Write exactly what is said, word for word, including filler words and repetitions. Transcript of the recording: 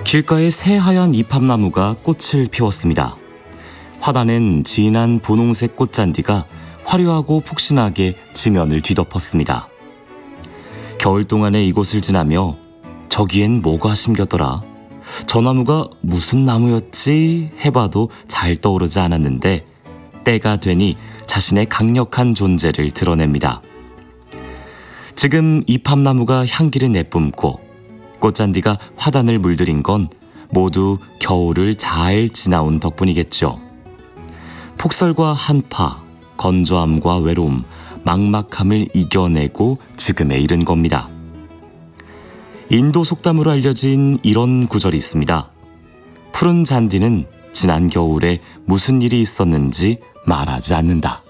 길가에 새하얀 이팝나무가 꽃을 피웠습니다. 화단엔 진한 분홍색 꽃잔디가 화려하고 폭신하게 지면을 뒤덮었습니다. 겨울 동안에 이곳을 지나며 저기엔 뭐가 심겼더라? 저 나무가 무슨 나무였지? 해봐도 잘 떠오르지 않았는데 때가 되니 자신의 강력한 존재를 드러냅니다. 지금 이팝나무가 향기를 내뿜고 꽃잔디가 화단을 물들인 건 모두 겨울을 잘 지나온 덕분이겠죠. 폭설과 한파, 건조함과 외로움, 막막함을 이겨내고 지금에 이른 겁니다. 인도 속담으로 알려진 이런 구절이 있습니다. 푸른 잔디는 지난 겨울에 무슨 일이 있었는지 말하지 않는다.